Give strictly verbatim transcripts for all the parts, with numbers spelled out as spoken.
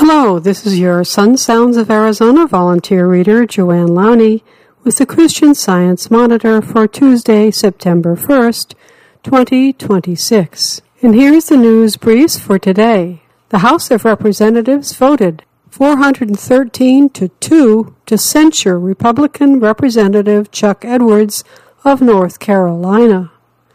Hello, this is your Sun Sounds of Arizona volunteer reader, Joanne Lowney, with the Christian Science Monitor for Tuesday, September first, twenty twenty-six. And here's the news briefs for today. The House of Representatives voted four hundred thirteen to two to censure Republican Representative Chuck Edwards of North Carolina.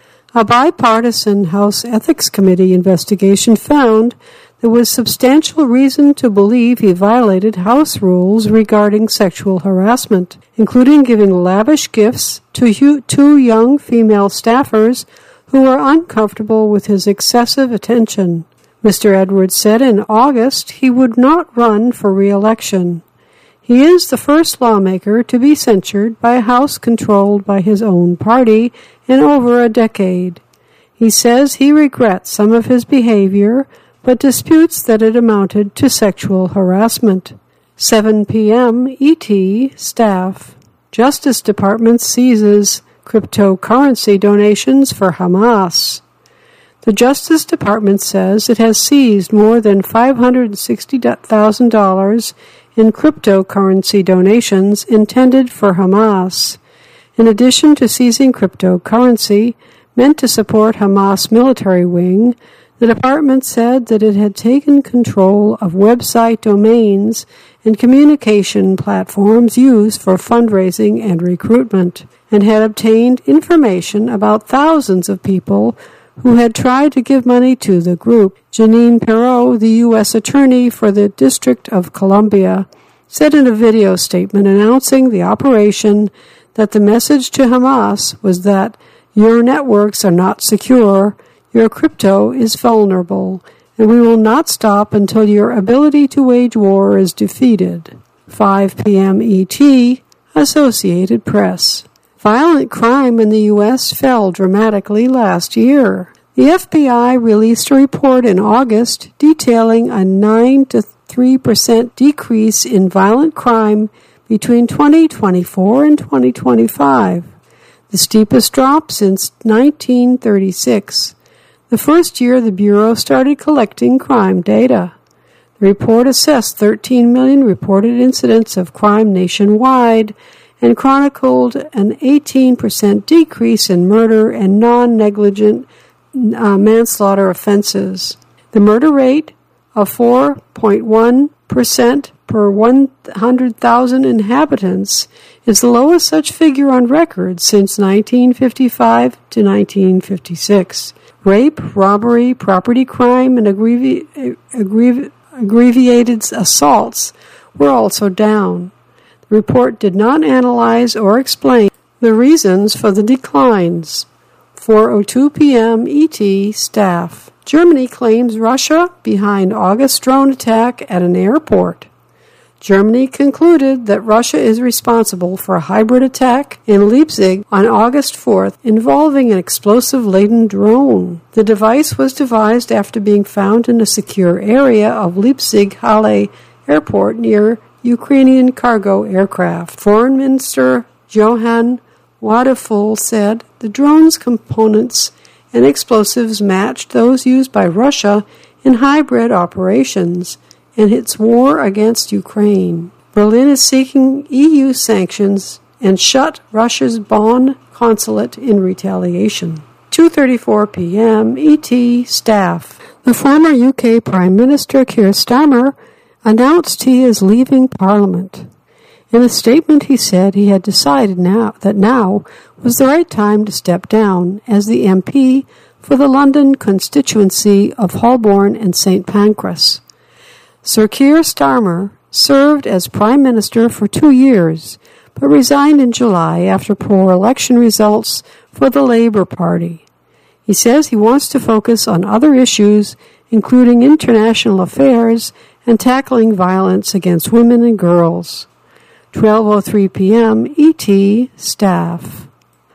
A bipartisan House Ethics Committee investigation found there was substantial reason to believe he violated House rules regarding sexual harassment, including giving lavish gifts to two young female staffers who were uncomfortable with his excessive attention. Mister Edwards said in August he would not run for re-election. He is the first lawmaker to be censured by a House controlled by his own party in over a decade. He says he regrets some of his behavior, but disputes that it amounted to sexual harassment. seven p.m. E T staff. Justice Department seizes cryptocurrency donations for Hamas. The Justice Department says it has seized more than five hundred sixty thousand dollars in cryptocurrency donations intended for Hamas. In addition to seizing cryptocurrency meant to support Hamas military wing, the department said that it had taken control of website domains and communication platforms used for fundraising and recruitment, and had obtained information about thousands of people who had tried to give money to the group. Jeanine Pirro, the U S Attorney for the District of Columbia, said in a video statement announcing the operation that the message to Hamas was that your networks are not secure, your crypto is vulnerable, and we will not stop until your ability to wage war is defeated. five p.m. E T, Associated Press. Violent crime in the U S fell dramatically last year. The F B I released a report in August detailing a nine to three percent decrease in violent crime between twenty twenty-four and twenty twenty-five, the steepest drop since nineteen thirty-six. The first year the Bureau started collecting crime data. The report assessed thirteen million reported incidents of crime nationwide and chronicled an eighteen percent decrease in murder and non-negligent uh, manslaughter offenses. The murder rate of four point one percent per one hundred thousand inhabitants is the lowest such figure on record since nineteen fifty-five to nineteen fifty-six. Rape, robbery, property crime, and aggrevi- aggrevi- aggravated assaults were also down. The report did not analyze or explain the reasons for the declines. four oh two p.m. E T staff. Germany claims Russia behind August drone attack at an airport. Germany concluded that Russia is responsible for a hybrid attack in Leipzig on August fourth involving an explosive-laden drone. The device was devised after being found in a secure area of Leipzig-Halle Airport near Ukrainian cargo aircraft. Foreign Minister Johann Wadephul said the drone's components and explosives matched those used by Russia in hybrid operations and its war against Ukraine. Berlin is seeking E U sanctions and shut Russia's Bonn consulate in retaliation. two thirty-four p.m. E T staff. The former U K Prime Minister Keir Starmer announced he is leaving Parliament. In a statement he said he had decided now that now was the right time to step down as the M P for the London constituency of Holborn and Saint Pancras. Sir Keir Starmer served as Prime Minister for two years, but resigned in July after poor election results for the Labour Party. He says he wants to focus on other issues, including international affairs and tackling violence against women and girls. twelve oh three p.m. E T staff.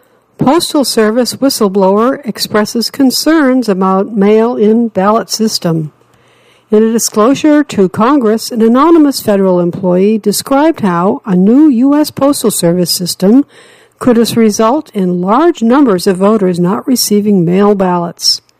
Postal Service whistleblower expresses concerns about mail-in ballot system. In a disclosure to Congress, an anonymous federal employee described how a new U S Postal Service system could result in large numbers of voters not receiving mail ballots.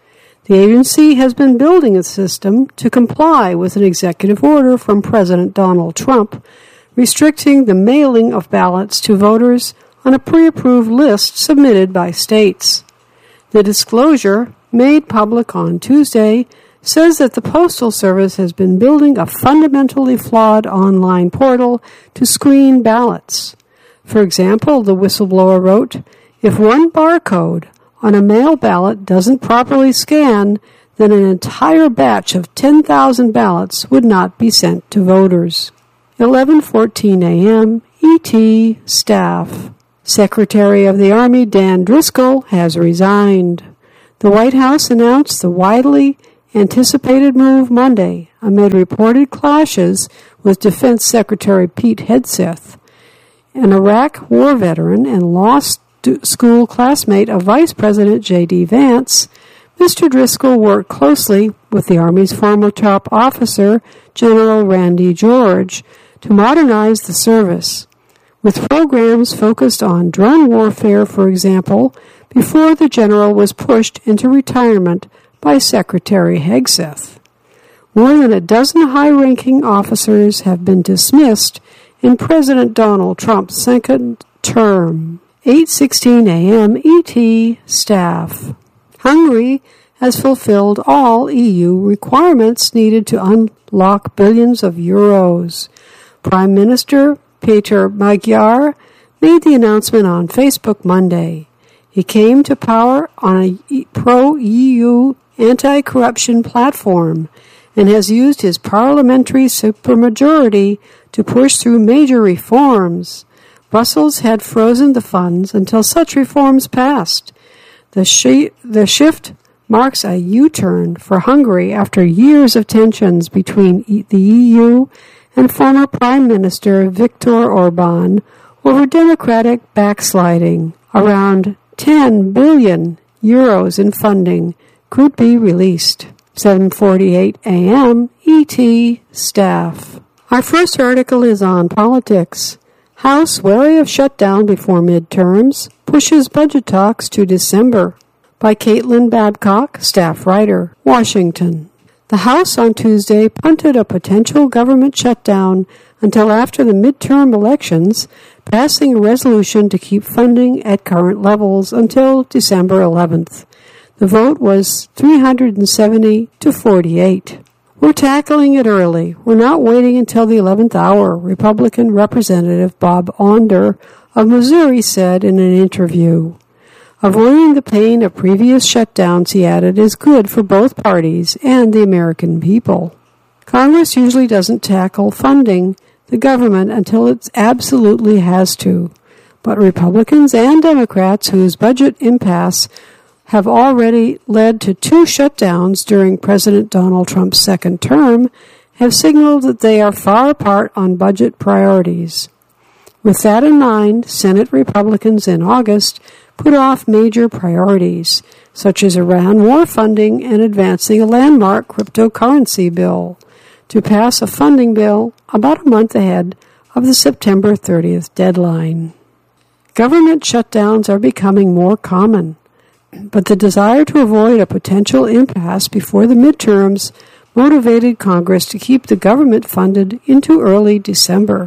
The agency has been building a system to comply with an executive order from President Donald Trump restricting the mailing of ballots to voters on a pre-approved list submitted by states. The disclosure, made public on Tuesday, says that the Postal Service has been building a fundamentally flawed online portal to screen ballots. For example, the whistleblower wrote, "If one barcode on a mail ballot doesn't properly scan, then an entire batch of ten thousand ballots would not be sent to voters." eleven fourteen a.m. E T staff. Secretary of the Army Dan Driscoll has resigned. The White House announced the widely anticipated move Monday amid reported clashes with Defense Secretary Pete Hegseth, an Iraq war veteran and law st- school classmate of Vice President J D Vance. Mister Driscoll worked closely with the Army's former top officer, General Randy George, to modernize the service, with programs focused on drone warfare, for example, before the general was pushed into retirement by Secretary Hegseth. More than a dozen high-ranking officers have been dismissed in President Donald Trump's second term. eight sixteen a.m. E T staff. Hungary has fulfilled all E U requirements needed to unlock billions of euros. Prime Minister Peter Magyar made the announcement on Facebook Monday. He came to power on a pro-E U anti-corruption platform and has used his parliamentary supermajority to push through major reforms. Brussels had frozen the funds until such reforms passed. The, sh- the shift marks a U-turn for Hungary after years of tensions between e- the E U and former Prime Minister Viktor Orban over democratic backsliding. Around ten billion euros in funding could be released. seven forty-eight a.m. E T staff. Our first article is on politics. House wary of shutdown before midterms, pushes budget talks to December. By Caitlin Babcock, staff writer, Washington. The House on Tuesday punted a potential government shutdown until after the midterm elections, passing a resolution to keep funding at current levels until December eleventh. The vote was three hundred seventy to forty-eight. We're tackling it early. We're not waiting until the eleventh hour, Republican Representative Bob Onder of Missouri said in an interview. Avoiding the pain of previous shutdowns, he added, is good for both parties and the American people. Congress usually doesn't tackle funding the government until it absolutely has to, but Republicans and Democrats whose budget impasse have already led to two shutdowns during President Donald Trump's second term have signaled that they are far apart on budget priorities. With that in mind, Senate Republicans in August put off major priorities, such as Iran war funding and advancing a landmark cryptocurrency bill, to pass a funding bill about a month ahead of the September thirtieth deadline. Government shutdowns are becoming more common, but the desire to avoid a potential impasse before the midterms motivated Congress to keep the government funded into early December.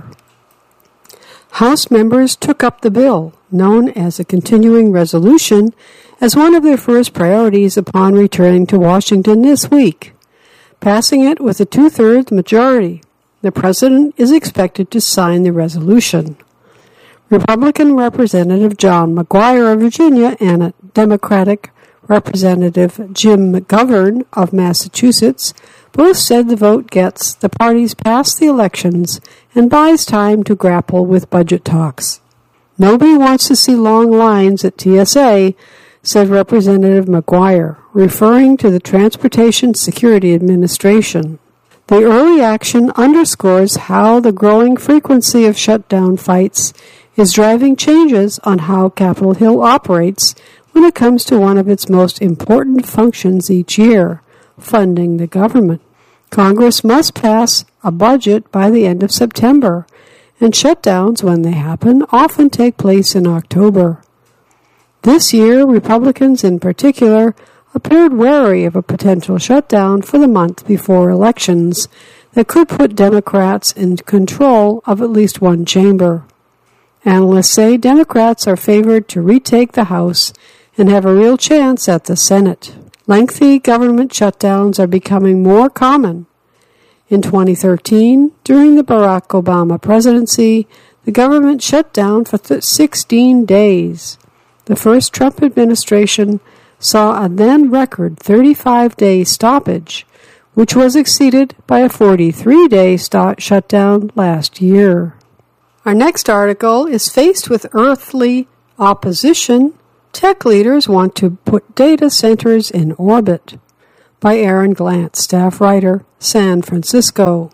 House members took up the bill, known as a continuing resolution, as one of their first priorities upon returning to Washington this week, passing it with a two-thirds majority. The president is expected to sign the resolution. Republican Representative John McGuire of Virginia and Democratic Representative Jim McGovern of Massachusetts both said the vote gets the parties past the elections and buys time to grapple with budget talks. Nobody wants to see long lines at T S A, said Representative McGuire, referring to the Transportation Security Administration. The early action underscores how the growing frequency of shutdown fights is driving changes on how Capitol Hill operates when it comes to one of its most important functions each year, funding the government. Congress must pass a budget by the end of September, and shutdowns, when they happen, often take place in October. This year, Republicans in particular appeared wary of a potential shutdown for the month before elections that could put Democrats in control of at least one chamber. Analysts say Democrats are favored to retake the House and have a real chance at the Senate. Lengthy government shutdowns are becoming more common. In twenty thirteen, during the Barack Obama presidency, the government shut down for sixteen days. The first Trump administration saw a then-record thirty-five day stoppage, which was exceeded by a forty-three day st- shutdown last year. Our next article is faced with earthly opposition. Tech leaders want to put data centers in orbit. By Aaron Glantz, staff writer, San Francisco.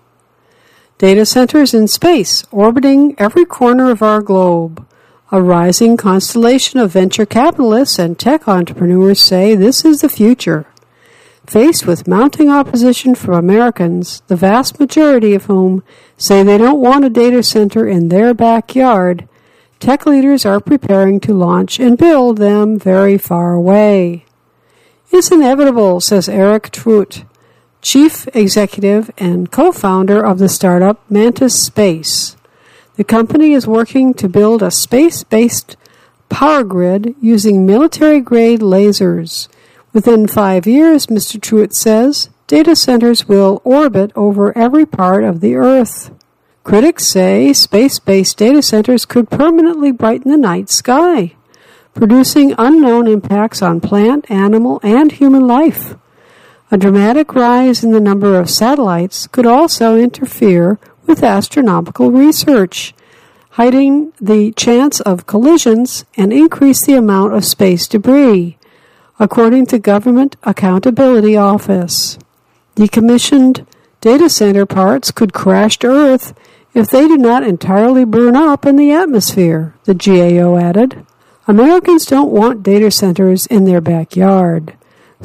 Data centers in space, orbiting every corner of our globe. A rising constellation of venture capitalists and tech entrepreneurs say this is the future. Faced with mounting opposition from Americans, the vast majority of whom say they don't want a data center in their backyard, tech leaders are preparing to launch and build them very far away. It's inevitable, says Eric Truitt, chief executive and co-founder of the startup Mantis Space. The company is working to build a space-based power grid using military-grade lasers. Within five years, Mister Truitt says, data centers will orbit over every part of the Earth. Critics say space-based data centers could permanently brighten the night sky, producing unknown impacts on plant, animal, and human life. A dramatic rise in the number of satellites could also interfere with astronomical research, hiding the chance of collisions and increase the amount of space debris, according to Government Accountability Office. Decommissioned data center parts could crash to Earth if they do not entirely burn up in the atmosphere, the G A O added. Americans don't want data centers in their backyard,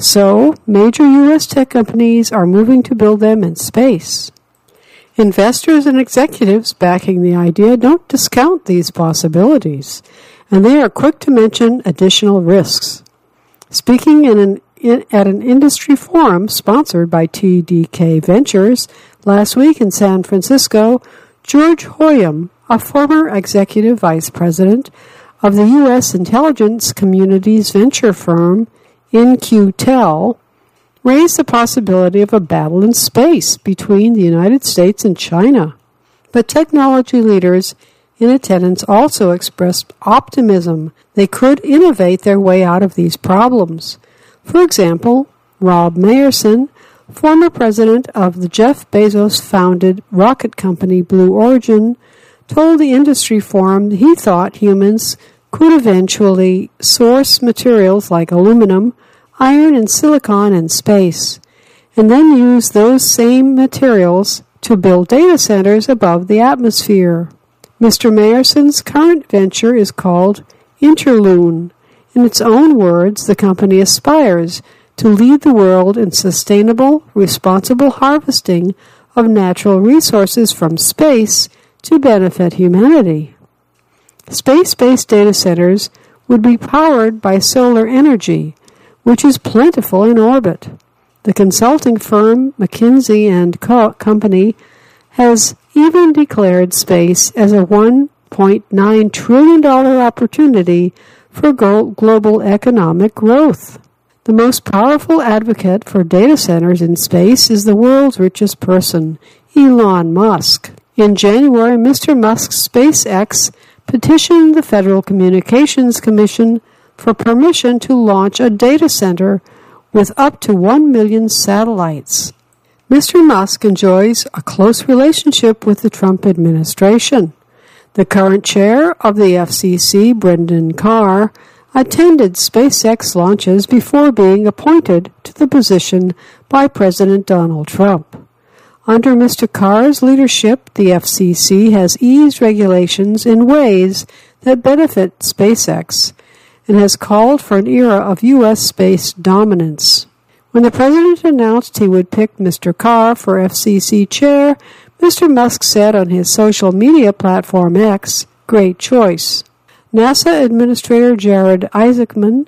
so major U S tech companies are moving to build them in space. Investors and executives backing the idea don't discount these possibilities, and they are quick to mention additional risks. Speaking in an, in, at an industry forum sponsored by T D K Ventures last week in San Francisco, George Hoyam, a former executive vice president of the U S intelligence community's venture firm, In Q Tel, raised the possibility of a battle in space between the United States and China. But technology leaders in attendance also expressed optimism they could innovate their way out of these problems. For example, Rob Mayerson, former president of the Jeff Bezos-founded rocket company Blue Origin, told the industry forum that he thought humans could eventually source materials like aluminum, iron, and silicon in space, and then use those same materials to build data centers above the atmosphere. Mister Mayerson's current venture is called Interloon. In its own words, the company aspires to lead the world in sustainable, responsible harvesting of natural resources from space to benefit humanity. Space-based data centers would be powered by solar energy, which is plentiful in orbit. The consulting firm McKinsey and Co. Company has even declared space as a one point nine trillion dollars opportunity for global economic growth. The most powerful advocate for data centers in space is the world's richest person, Elon Musk. In January, Mister Musk's SpaceX petitioned the Federal Communications Commission for permission to launch a data center with up to one million satellites. Mister Musk enjoys a close relationship with the Trump administration. The current chair of the F C C, Brendan Carr, attended SpaceX launches before being appointed to the position by President Donald Trump. Under Mister Carr's leadership, the F C C has eased regulations in ways that benefit SpaceX and has called for an era of U S space dominance. When the president announced he would pick Mister Carr for F C C chair, Mister Musk said on his social media platform X, "Great choice." NASA Administrator Jared Isaacman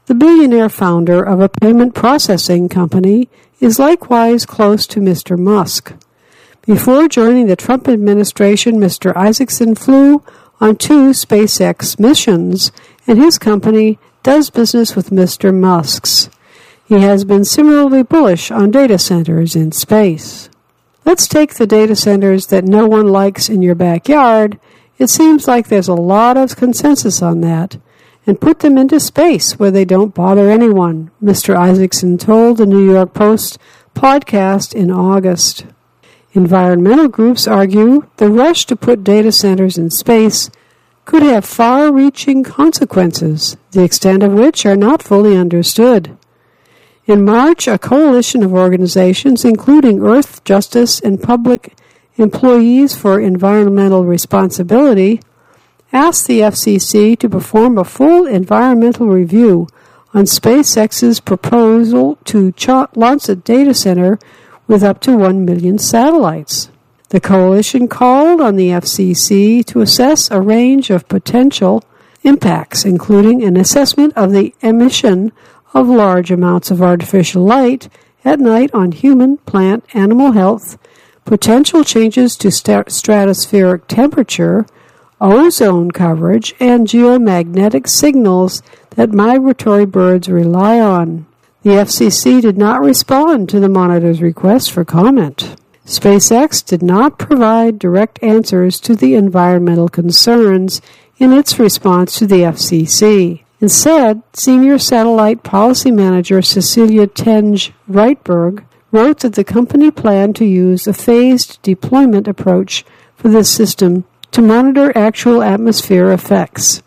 The billionaire founder of a payment processing company is likewise close to Mister Musk. Before joining the Trump administration, Mister Isaacson flew on two SpaceX missions, and his company does business with Mister Musk's. He has been similarly bullish on data centers in space. Let's take the data centers that no one likes in your backyard. It seems like there's a lot of consensus on that, and put them into space where they don't bother anyone, Mister Isaacson told the New York Post podcast in August. Environmental groups argue the rush to put data centers in space could have far-reaching consequences, the extent of which are not fully understood. In March, a coalition of organizations, including Earth Justice and Public Employees for Environmental Responsibility, asked the F C C to perform a full environmental review on SpaceX's proposal to ch- launch a data center with up to one million satellites. The coalition called on the F C C to assess a range of potential impacts, including an assessment of the emission of large amounts of artificial light at night on human, plant, animal health, potential changes to st- stratospheric temperature, ozone coverage, and geomagnetic signals that migratory birds rely on. The F C C did not respond to the monitor's request for comment. SpaceX did not provide direct answers to the environmental concerns in its response to the F C C. Instead, Senior Satellite Policy Manager Cecilia Tenge-Reitberg wrote that the company planned to use a phased deployment approach for this system to monitor actual atmosphere effects.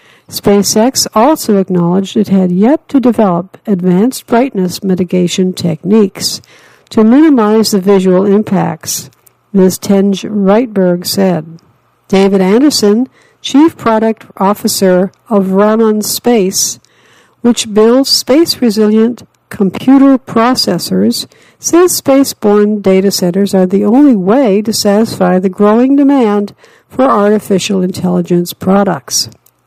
SpaceX also acknowledged it had yet to develop advanced brightness mitigation techniques to minimize the visual impacts, Miz Tenge-Reitberg said. David Anderson, Chief Product Officer of Raman Space, which builds space-resilient computer processors, says space-borne data centers are the only way to satisfy the growing demand for artificial intelligence products.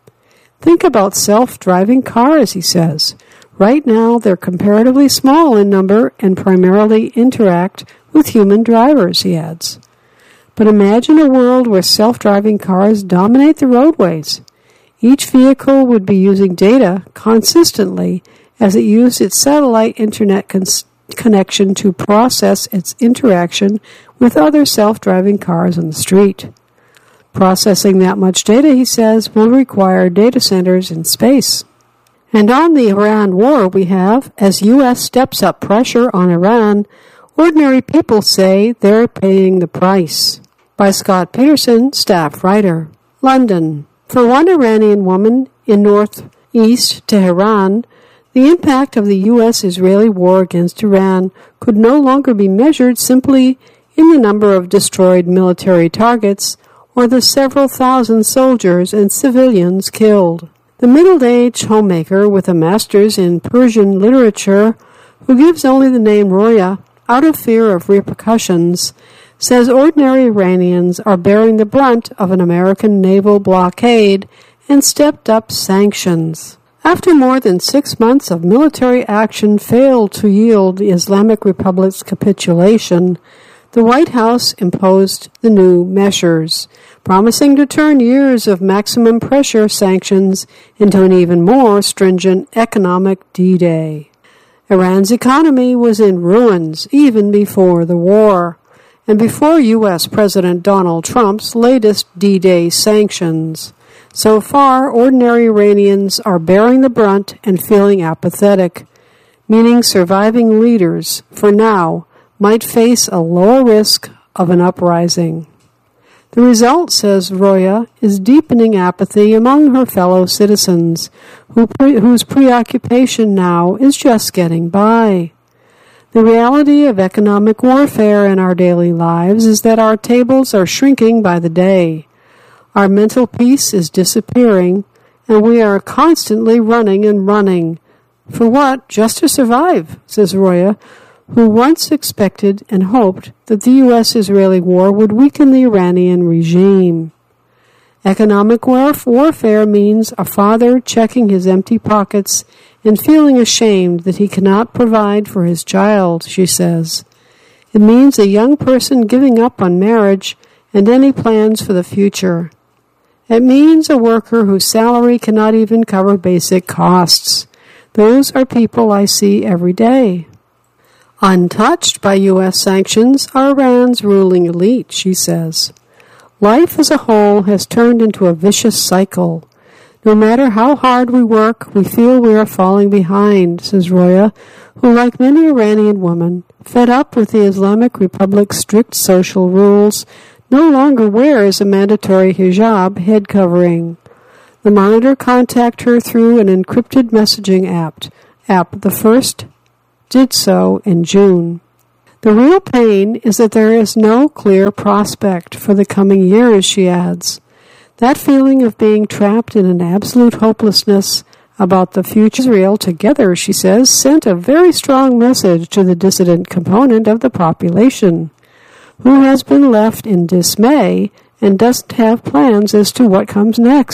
Think about self-driving cars, he says. Right now, they're comparatively small in number and primarily interact with human drivers, he adds. But imagine a world where self-driving cars dominate the roadways. Each vehicle would be using data consistently as it used its satellite internet cons- connection to process its interaction with other self-driving cars on the street. Processing that much data, he says, will require data centers in space. And on the Iran war we have, as U S steps up pressure on Iran, ordinary people say they're paying the price. By Scott Peterson, staff writer. London. For one Iranian woman in northeast Tehran, the impact of the U S-Israeli war against Iran could no longer be measured simply in the number of destroyed military targets or the several thousand soldiers and civilians killed. The middle-aged homemaker with a master's in Persian literature, who gives only the name Roya out of fear of repercussions, says ordinary Iranians are bearing the brunt of an American naval blockade and stepped-up sanctions. After more than six months of military action failed to yield the Islamic Republic's capitulation, the White House imposed the new measures, promising to turn years of maximum pressure sanctions into an even more stringent economic D-Day. Iran's economy was in ruins even before the war, and before U S President Donald Trump's latest D-Day sanctions. So far, ordinary Iranians are bearing the brunt and feeling apathetic, meaning surviving leaders, for now, might face a lower risk of an uprising. The result, says Roya, is deepening apathy among her fellow citizens, who pre- whose preoccupation now is just getting by. The reality of economic warfare in our daily lives is that our tables are shrinking by the day. Our mental peace is disappearing, and we are constantly running and running. For what? Just to survive, says Roya, who once expected and hoped that the U S-Israeli war would weaken the Iranian regime. Economic warfare means a father checking his empty pockets and feeling ashamed that he cannot provide for his child, she says. It means a young person giving up on marriage and any plans for the future. It means a worker whose salary cannot even cover basic costs. Those are people I see every day. Untouched by U S sanctions are Iran's ruling elite, she says. Life as a whole has turned into a vicious cycle. No matter how hard we work, we feel we are falling behind, says Roya, who, like many Iranian women, fed up with the Islamic Republic's strict social rules, no longer wears a mandatory hijab head covering. The monitor contacted her through an encrypted messaging app. app. The first did so in June. The real pain is that there is no clear prospect for the coming years, she adds. That feeling of being trapped in an absolute hopelessness about the future of Israel together, she says, sent a very strong message to the dissident component of the population, who has been left in dismay and doesn't have plans as to what comes next.